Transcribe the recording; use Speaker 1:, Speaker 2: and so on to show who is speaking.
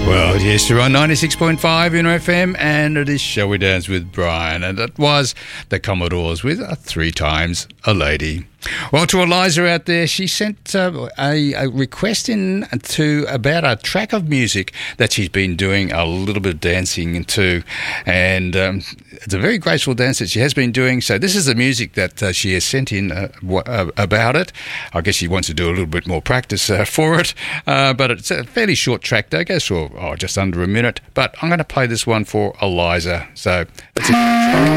Speaker 1: Well, yes, you're on 96.5 in FM, and it is Shall We Dance with Brian, and it was the Commodores with Three Times a Lady. Well, to Eliza out there, she sent a request in about a track of music that she's been doing a little bit of dancing to, and it's a very graceful dance that she has been doing. So this is the music that she has sent in about it. I guess she wants to do a little bit more practice for it, but it's a fairly short track, though. It goes for just under a minute, but I'm going to play this one for Eliza. So that's it.